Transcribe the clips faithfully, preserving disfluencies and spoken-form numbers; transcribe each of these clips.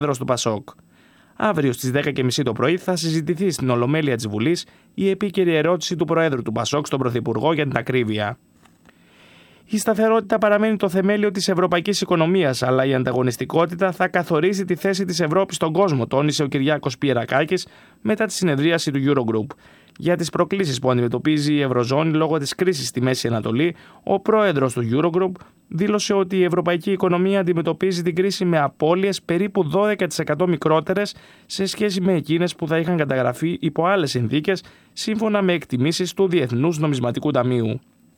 πρόεδρος του Πασόκ. Αύριο στις δέκα και μισή το πρωί θα συζητηθεί στην Ολομέλεια της Βουλής η επίκαιρη ερώτηση του Προέδρου του Πασόκ στον Πρωθυπουργό για την ακρίβεια. Η σταθερότητα παραμένει το θεμέλιο της ευρωπαϊκής οικονομίας, αλλά η ανταγωνιστικότητα θα καθορίσει τη θέση της Ευρώπης στον κόσμο, τόνισε ο Κυριάκος Πιερακάκης μετά τη συνεδρίαση του Eurogroup. Για τις προκλήσεις που αντιμετωπίζει η Ευρωζώνη λόγω της κρίσης στη Μέση Ανατολή, ο πρόεδρος του Eurogroup δήλωσε ότι η ευρωπαϊκή οικονομία αντιμετωπίζει την κρίση με απώλειες περίπου δώδεκα τοις εκατό μικρότερες σε σχέση με εκείνες που θα είχαν καταγραφεί υπό άλλες συνθήκες, σύμφωνα με εκτιμήσεις του Διεθνούς Νομισματικού Ταμείου.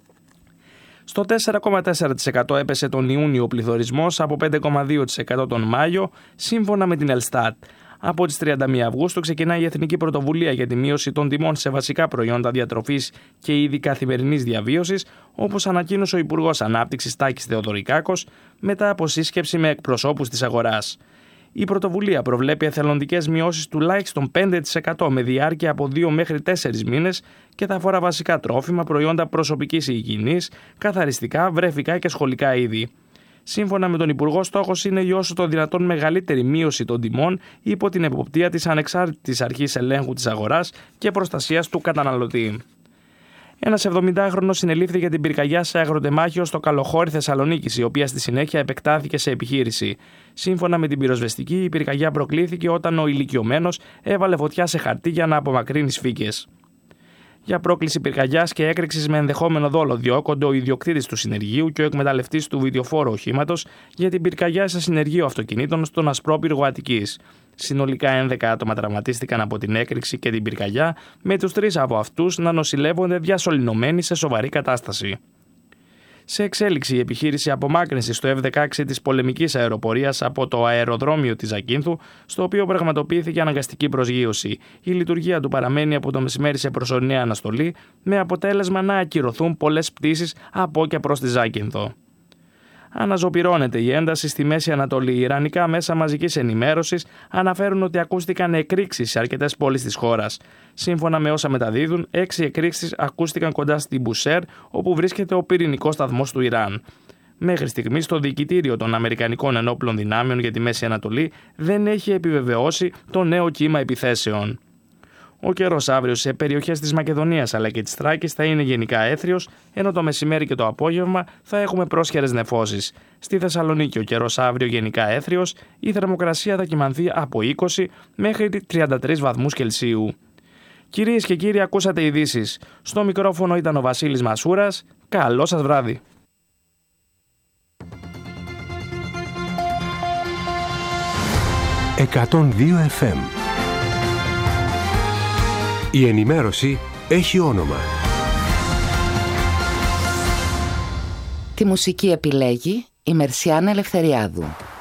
Στο τέσσερα κόμμα τέσσερα τοις εκατό έπεσε τον Ιούνιο ο πληθωρισμός από πέντε κόμμα δύο τοις εκατό τον Μάιο, σύμφωνα με την Ελστάτ. Από τις τριάντα μία Αυγούστου ξεκινάει η Εθνική Πρωτοβουλία για τη μείωση των τιμών σε βασικά προϊόντα διατροφής και είδη καθημερινής διαβίωσης, όπως ανακοίνωσε ο Υπουργός Ανάπτυξης Τάκης Θεοδωρικάκος μετά από σύσκεψη με εκπροσώπους της αγοράς. Η πρωτοβουλία προβλέπει εθελοντικές μειώσεις τουλάχιστον πέντε τοις εκατό με διάρκεια από δύο μέχρι τέσσερις μήνες και θα αφορά βασικά τρόφιμα, προϊόντα προσωπικής υγιεινής, καθαριστικά, βρεφικά και σχολικά είδη. Σύμφωνα με τον Υπουργό, στόχος είναι η όσο το δυνατόν μεγαλύτερη μείωση των τιμών υπό την εποπτεία της ανεξάρτητης αρχής ελέγχου της αγοράς και προστασίας του καταναλωτή. Ένας εβδομηντάχρονος συνελήφθη για την πυρκαγιά σε αγροτεμάχιο στο Καλοχώρι Θεσσαλονίκης, η οποία στη συνέχεια επεκτάθηκε σε επιχείρηση. Σύμφωνα με την πυροσβεστική, η πυρκαγιά προκλήθηκε όταν ο ηλικιωμένος έβαλε φωτιά σε χαρτί για να απομακρύνει σφίγγες. Για πρόκληση πυρκαγιάς και έκρηξης με ενδεχόμενο δόλο διώκονται ο ιδιοκτήτης του συνεργείου και ο εκμεταλλευτής του βιντεοφόρου οχήματος για την πυρκαγιά σε συνεργείο αυτοκινήτων στον Ασπρόπυργο Αττικής. Συνολικά έντεκα άτομα τραυματίστηκαν από την έκρηξη και την πυρκαγιά, με τους τρεις από αυτούς να νοσηλεύονται διασωληνωμένοι σε σοβαρή κατάσταση. Σε εξέλιξη η επιχείρηση απομάκρυνσης του εφ δεκαέξι της πολεμικής αεροπορίας από το αεροδρόμιο της Ζακίνθου, στο οποίο πραγματοποιήθηκε αναγκαστική προσγείωση. Η λειτουργία του παραμένει από το μεσημέρι σε προσωρινή αναστολή, με αποτέλεσμα να ακυρωθούν πολλές πτήσεις από και προς τη Ζάκυνθο. Αναζωπυρώνεται η ένταση στη Μέση Ανατολή. Οι ιρανικά μέσα μαζικής ενημέρωσης αναφέρουν ότι ακούστηκαν εκρήξεις σε αρκετές πόλεις της χώρας. Σύμφωνα με όσα μεταδίδουν, έξι εκρήξεις ακούστηκαν κοντά στην Μπουσέρ, όπου βρίσκεται ο πυρηνικός σταθμός του Ιράν. Μέχρι στιγμής, το Διοικητήριο των Αμερικανικών Ενόπλων Δυνάμεων για τη Μέση Ανατολή δεν έχει επιβεβαιώσει το νέο κύμα επιθέσεων. Ο καιρός αύριο σε περιοχές της Μακεδονίας αλλά και της Θράκης θα είναι γενικά έθριος, ενώ το μεσημέρι και το απόγευμα θα έχουμε πρόσχερες νεφώσεις. Στη Θεσσαλονίκη ο καιρός αύριο γενικά έθριος, η θερμοκρασία θα κυμανθεί από είκοσι μέχρι τριάντα τρεις βαθμούς Κελσίου. Κυρίες και κύριοι, ακούσατε ειδήσεις. Στο μικρόφωνο ήταν ο Βασίλης Μασούρας. Καλό σας βράδυ. εκατόν δύο εφ εμ. Η ενημέρωση έχει όνομα. Τη μουσική επιλέγει η Μερσιάνα Ελευθεριάδου.